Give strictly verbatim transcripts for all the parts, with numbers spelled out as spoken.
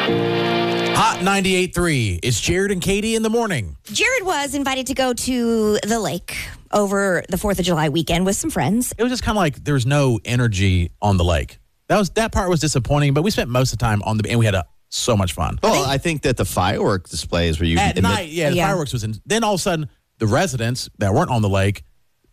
Hot ninety-eight point three. It's Jared and Katie in the morning. Jared was invited to go to the lake over the fourth of July weekend with some friends. It was just kind of like there was no energy on the lake. That was that part was disappointing, but we spent most of the time on the and we had a, so much fun. Well, I think that the firework displays were you At in night, the, yeah, the Yeah. fireworks was in. Then all of a sudden, the residents that weren't on the lake,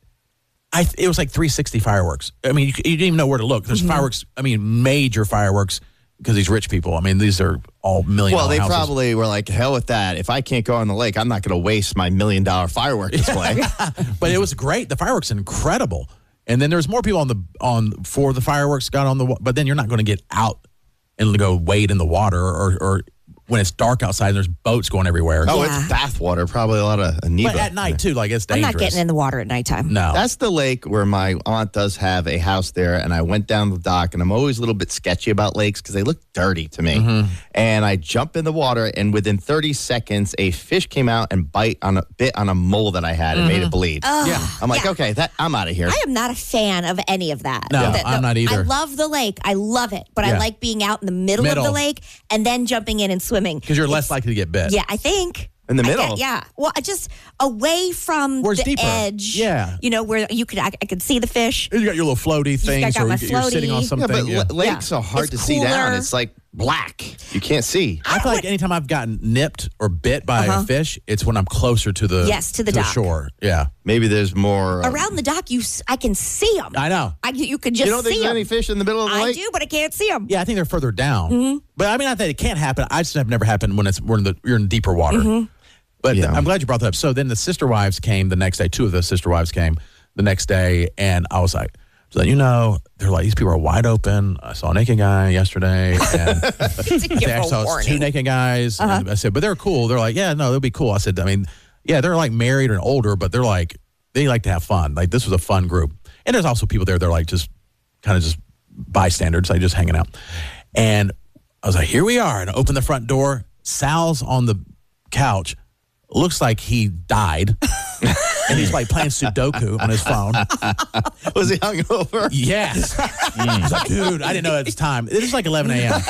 I it was like three sixty fireworks. I mean, you, you didn't even know where to look. There's fireworks. I mean, major fireworks because these rich people. I mean, these are all million. Well, dollar they houses. probably were like, hell with that. If I can't go on the lake, I'm not going to waste my million dollar firework display. But it was great. The fireworks are incredible. And then there's more people on the on for the fireworks got on the. wa- But then you're not going to get out and go wade in the water or or when it's dark outside and there's boats going everywhere. Oh, Yeah. it's bathwater. Probably a lot of amoeba. But at night too, like it's I'm dangerous. not getting in the water at nighttime. No. That's the lake where my aunt does have a house there, and I went down the dock, and I'm always a little bit sketchy about lakes because they look dirty to me. Mm-hmm. And I jump in the water, and within thirty seconds, a fish came out and bite on a bit on a mole that I had and made it bleed. Yeah. I'm like, Yeah. okay, that I'm out of here. I am not a fan of any of that. No, The- I'm not either. I love the lake. I love it. But I Yeah. like being out in the middle, of Middle. the lake and then jumping in and swimming. Because you're less It's- likely to get bit. Yeah, I think. In the I middle? get- yeah. Well, I just away from Where's the deeper? edge. Yeah. You know, where you could, I, I could see the fish. You got your little floaty things, got or my you- you're sitting on floaty. something. yeah, but yeah. l- lakes Yeah. are hard It's to see down. cooler. It's like black. You can't see. I feel like anytime I've gotten nipped or bit by Uh-huh. a fish, it's when I'm closer to the Yes, to the dock. shore. Yeah, Maybe there's more. uh, Around the dock, you, s- I can see them. I know. I, you could just you don't think see there's them. any fish in the middle of the I lake? do, but I can't see them. Yeah, I think they're further down. Mm-hmm. But I mean, not that it can't happen. I just have never happened when it's we're in the you're in deeper water. Mm-hmm. But Yeah. I'm glad you brought that up. So then the sister wives came the next day. Two of the sister wives came the next day, and I was like, so you know, they're like these people are wide open. I saw a naked guy yesterday, and To give they a actually saw two warning. naked guys. Uh-huh. And I said, but they're cool. They're like, yeah, no, they'll be cool. I said, I mean, yeah, they're like married and older, but they're like, they like to have fun. Like this was a fun group. And there's also people there, they're like just kind of just bystanders, like just hanging out. And I was like, here we are. And I opened the front door. Sal's on the couch. Looks like he died. And he's like playing Sudoku on his phone. Was he hungover? Yes. He's like, dude, I didn't know at the time. It was like eleven a.m.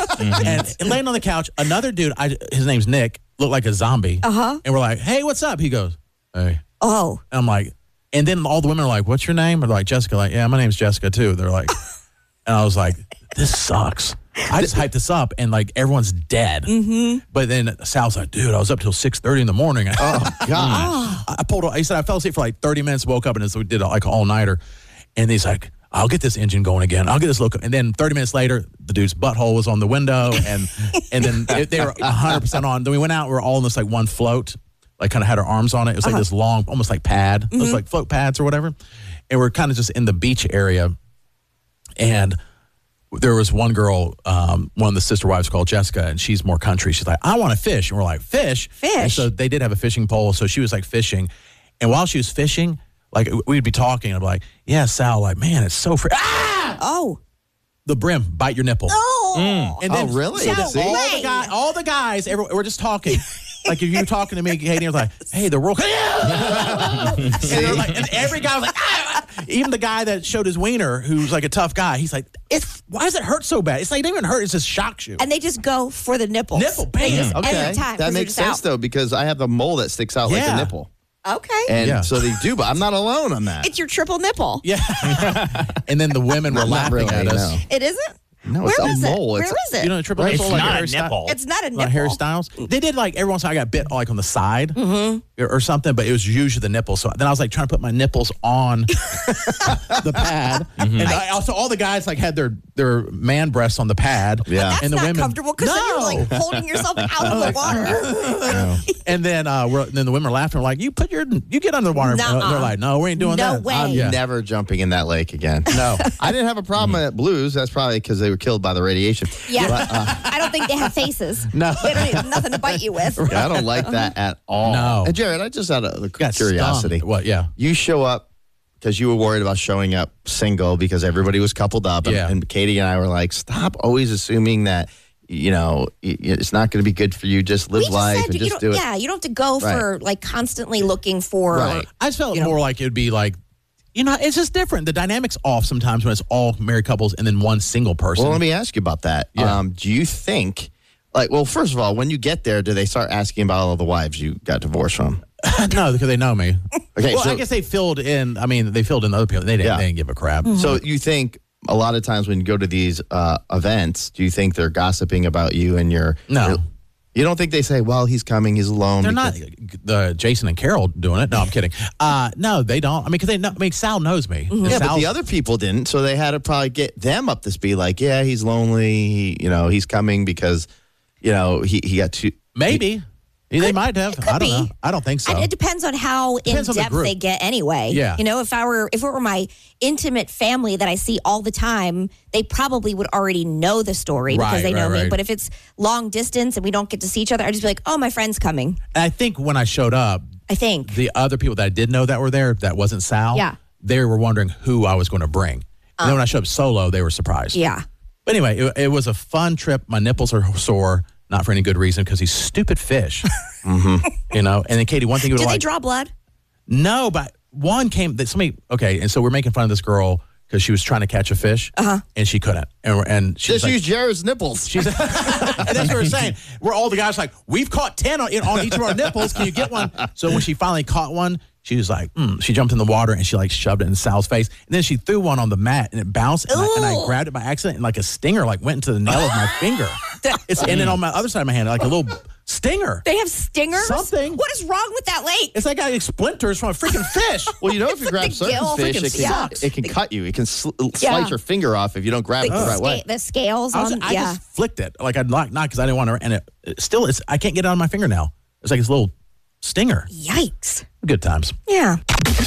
And, and laying on the couch, another dude, I, his name's Nick, looked like a zombie. Uh-huh. And we're like, hey, what's up? He goes, hey. Oh. And I'm like, and then all the women are like, what's your name? Or they're like, Jessica. Like, yeah, my name's Jessica too. They're like, and I was like, this sucks. I just hyped this up and like everyone's dead. Mm-hmm. But then Sal's like, dude, I was up till six thirty in the morning. Oh, God. I, I pulled. He said I fell asleep for like thirty minutes, woke up, and so we did like all nighter. And he's like, "I'll get this engine going again. I'll get this loco." And then thirty minutes later, the dude's butthole was on the window, and and then it, they were one hundred percent on. Then we went out. We were all in this like one float, like kind of had our arms on it. It was like this long, almost like pad. It was like float pads or whatever. And we're kind of just in the beach area, and there was one girl, um, one of the sister wives called Jessica, and she's more country. She's like, I want to fish. And we're like, fish? Fish? And so they did have a fishing pole. So she was like fishing. And while she was fishing, like we'd be talking, and I'd be like, yeah, Sal, like, man, it's so free. Ah! Oh. The brim, bite your nipple. Oh. And Oh, really? So See? all the guys, all the guys, every, we're just talking. Like if you were talking to me, Katie, I was like, "Hey, the world." and, they're like, and every guy was like, ah! Even the guy that showed his wiener, who's like a tough guy, he's like, "It's why does it hurt so bad?" It's like it doesn't even hurt; it just shocks you. And they just go for the nipples. Nipple, bam. They just- Okay. Every time. 'cause That they're makes just sense, out. though, because I have the mole that sticks out like Yeah. a nipple. Okay. And Yeah. so they do, but I'm not alone on that. It's your triple nipple. Yeah. And then the women were Not laughing really, at us. no. It isn't? No, it's Where a is mole. it? It's- Where is it? You know, the triple Right. nipple, It's like not Harry a Styles- nipple. It's not a nipple. Like Harry Styles. They did like every once in a while I got bit like on the side or, or something, but it was usually the nipple. So then I was like trying to put my nipples on the pad. And I, also all the guys like had their their man breasts on the pad. Yeah. That's and the not women comfortable because then you're No. like holding yourself out of the water. And then uh, we're, then the women are laughing. We're like, you put your you get under the water. Nuh-uh. They're like, no, we ain't doing No that. way. I'm Yeah. never jumping in that lake again. No. I didn't have a problem at Blues. That's probably because they were killed by the radiation. Yeah. But, uh, I don't think they have faces. No. They don't have nothing to bite you with. yeah, I don't like that at all. No. And Jared, I just had a, a Got curiosity. stung. What? Yeah. You show up because you were worried about showing up single because everybody was coupled up. And, Yeah. and Katie and I were like, stop always assuming that, you know, y- it's not going to be good for you. Just live We just life said and you just don't, do it. yeah, you don't have to go Right. for like constantly looking for. Right. I just felt You know. more like it would be like, you know, it's just different. The dynamic's off sometimes when it's all married couples and then one single person. Well, let me ask you about that. Yeah. Um, do you think Like, well, first of all, when you get there, do they start asking about all the wives you got divorced from? No, because they know me. Okay, well, so, I guess they filled in. I mean, they filled in other people. They didn't, Yeah. they didn't give a crap. so you think a lot of times when you go to these uh, events, do you think they're gossiping about you and your? No. your- you don't think they say, "Well, he's coming, he's alone." They're not because- the Jason and Carol doing it. No, I'm kidding. Uh, no, they don't. I mean, because they know. I mean, Sal knows me. And Yeah, but Sal's- the other people didn't, so they had to probably get them up to speed. Like, yeah, he's lonely. He, you know, he's coming because, you know, he he got too. maybe they might have. could I don't be. know. I don't think so. And it depends on how in Depends on the depth group. they get anyway. Yeah. You know, if I were if it were my intimate family that I see all the time, they probably would already know the story because Right, they know right, me. right. But if it's long distance and we don't get to see each other, I'd just be like, oh, my friend's coming. And I think when I showed up, I think. the other people that I did know that were there, that wasn't Sal. Yeah. They were wondering who I was going to bring. And then when I showed up solo, they were surprised. Yeah. But anyway, it, it was a fun trip. My nipples are sore, not for any good reason, because these stupid fish. mm-hmm. You know, and then Katie, one thing you would Do they like. draw blood? No, but one came that somebody okay, and so we're making fun of this girl because she was trying to catch a fish, uh-huh. and she couldn't, and we're- and she's Just like, use Jared's nipples. she's and that's what we're saying. We're all the guys like we've caught ten on, on each of our nipples. Can you get one? So when she finally caught one, she was like, mm. she jumped in the water and she like shoved it in Sal's face, and then she threw one on the mat and it bounced, and I, and I Ooh. grabbed it by accident, and like a stinger like went into the nail of my finger. It's and then on my other side of my hand, like a little stinger. They have stingers? Something. What is wrong with that lake? It's like I got splinters from a freaking fish. Well, you know, if you grab the certain gill fish, freaking it can, sucks. it can cut you. It can sl- Yeah. slice your finger off if you don't grab it the the, right way. sca- the scales I, was, on. I yeah. just flicked it like I'd like not because I didn't want to, and it, it still it's I can't get it on my finger now. It's like this little stinger. Yikes. Good times. Yeah.